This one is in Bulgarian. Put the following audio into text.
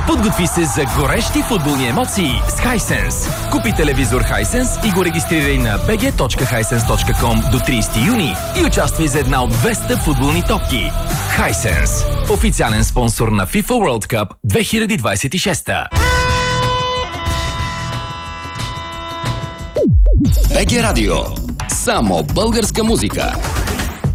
Подготви се за горещи футболни емоции с Hisense. Купи телевизор Hisense и го регистрирай на bg.hisense.com до 30 юни и участвай за една от 200 футболни топки. Hisense. Официален спонсор на FIFA World Cup 2026. БГ Радио. Само българска музика.